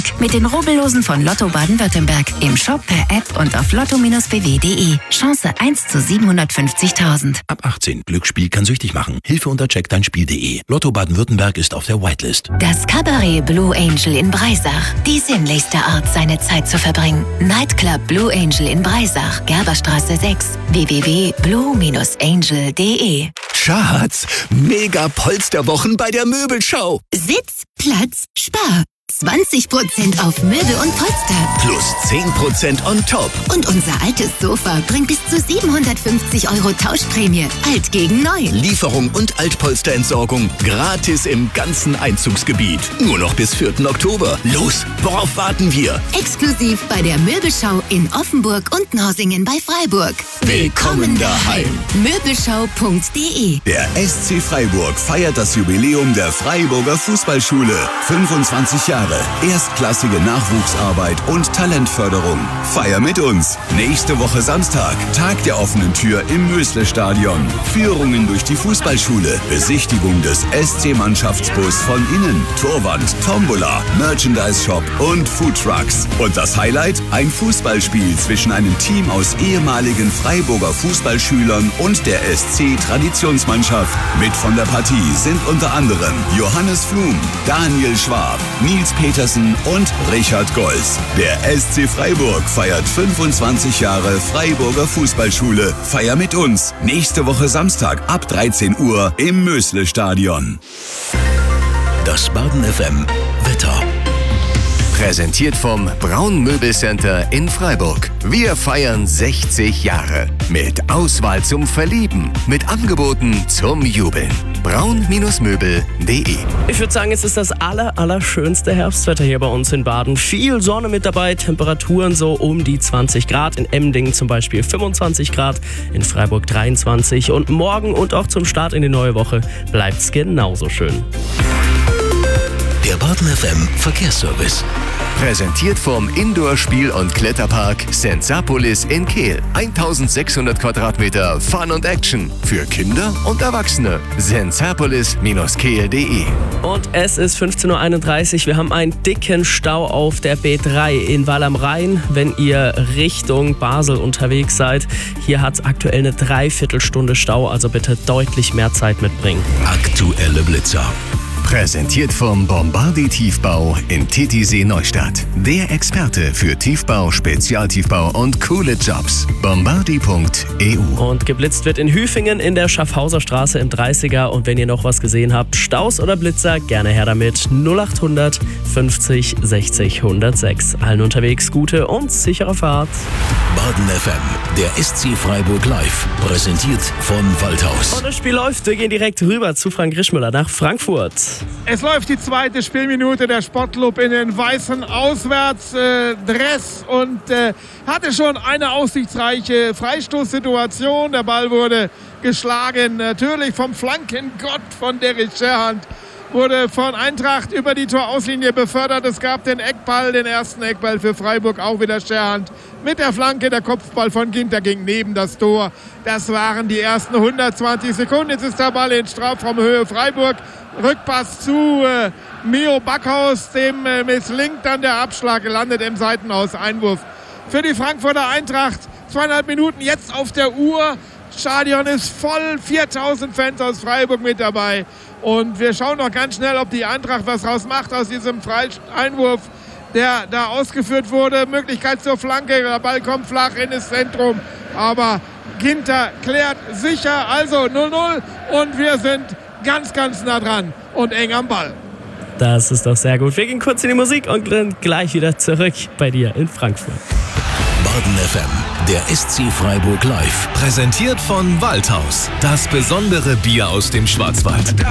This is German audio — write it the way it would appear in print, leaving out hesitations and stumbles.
Glück mit den Rubbellosen von Lotto Baden-Württemberg. Im Shop, per App und auf lotto-bw.de. Chance 1 zu 750.000. Ab 18. Glücksspiel kann süchtig machen. Hilfe unter checkdeinspiel.de. Lotto Baden-Württemberg ist auf der Whitelist. Das Cabaret Blue Angel in Breisach. Die sinnlichste Art, seine Zeit zu verbringen. Nightclub Blue Angel in Breisach. Gerberstraße 6. www.blue-angel.de. Schatz, mega Polsterwochen bei der Möbelschau. Sitz, Platz, Spar. 20% auf Möbel und Polster. Plus 10% on top. Und unser altes Sofa bringt bis zu 750 € Tauschprämie. Alt gegen neu. Lieferung und Altpolsterentsorgung gratis im ganzen Einzugsgebiet. Nur noch bis 4. Oktober. Los, worauf warten wir? Exklusiv bei der Möbelschau in Offenburg und Norsingen bei Freiburg. Willkommen daheim. Möbelschau.de. Der SC Freiburg feiert das Jubiläum der Freiburger Fußballschule. 25 Jahre. Erstklassige Nachwuchsarbeit und Talentförderung. Feier mit uns. Nächste Woche Samstag, Tag der offenen Tür im Mösle-Stadion. Führungen durch die Fußballschule, Besichtigung des SC-Mannschaftsbus von innen, Torwand, Tombola, Merchandise-Shop und Foodtrucks. Und das Highlight? Ein Fußballspiel zwischen einem Team aus ehemaligen Freiburger Fußballschülern und der SC-Traditionsmannschaft. Mit von der Partie sind unter anderem Johannes Flum, Daniel Schwab, Nils Petersen und Richard Golz. Der SC Freiburg feiert 25 Jahre Freiburger Fußballschule. Feier mit uns. Nächste Woche Samstag ab 13 Uhr im Mösle-Stadion. Das Baden FM Wetter. Präsentiert vom Braun Möbelcenter in Freiburg. Wir feiern 60 Jahre. Mit Auswahl zum Verlieben. Mit Angeboten zum Jubeln. braun-möbel.de. Ich würde sagen, es ist das allerschönste Herbstwetter hier bei uns in Baden. Viel Sonne mit dabei, Temperaturen so um die 20 Grad. In Emmendingen zum Beispiel 25 Grad, in Freiburg 23. Und morgen und auch zum Start in die neue Woche bleibt es genauso schön. Der Baden FM Verkehrsservice. Präsentiert vom Indoor-Spiel- und Kletterpark Sensapolis in Kehl. 1600 Quadratmeter Fun und Action. Für Kinder und Erwachsene. sensapolis-kehl.de. Und es ist 15.31 Uhr. Wir haben einen dicken Stau auf der B3 in Wall am Rhein, wenn ihr Richtung Basel unterwegs seid. Hier hat es aktuell eine Dreiviertelstunde Stau, also bitte deutlich mehr Zeit mitbringen. Aktuelle Blitzer. Präsentiert vom Bombardi Tiefbau in Titisee Neustadt. Der Experte für Tiefbau, Spezialtiefbau und coole Jobs. Bombardi.eu. Und geblitzt wird in Hüfingen in der Schaffhauser Straße im 30er. Und wenn ihr noch was gesehen habt, Staus oder Blitzer, gerne her damit. 0800 50 60 106. Allen unterwegs gute und sichere Fahrt. Baden FM, der SC Freiburg Live. Präsentiert von Waldhaus. Und das Spiel läuft. Wir gehen direkt rüber zu Frank Grischmüller nach Frankfurt. Es läuft die zweite Spielminute, der Sportclub in den weißen Auswärtsdress und hatte schon eine aussichtsreiche Freistoßsituation. Der Ball wurde geschlagen, natürlich vom Flankengott von Derek Scherhand. Wurde von Eintracht über die Torauslinie befördert. Es gab den Eckball, den ersten Eckball für Freiburg, auch wieder Scherhand. Mit der Flanke, der Kopfball von Ginter ging neben das Tor. Das waren die ersten 120 Sekunden. Jetzt ist der Ball in Strafraumhöhe Freiburg. Rückpass zu Mio Backhaus, dem misslingt dann der Abschlag, landet im Seitenaus. Einwurf für die Frankfurter Eintracht. 2,5 Minuten jetzt auf der Uhr. Stadion ist voll, 4000 Fans aus Freiburg mit dabei. Und wir schauen noch ganz schnell, ob die Eintracht was draus macht aus diesem Einwurf, der da ausgeführt wurde. Möglichkeit zur Flanke, der Ball kommt flach in das Zentrum. Aber Ginter klärt sicher, also 0-0 und wir sind ganz nah dran und eng am Ball. Das ist doch sehr gut. Wir gehen kurz in die Musik und dann gleich wieder zurück bei dir in Frankfurt. Baden FM, der SC Freiburg Live. Präsentiert von Waldhaus. Das besondere Bier aus dem Schwarzwald.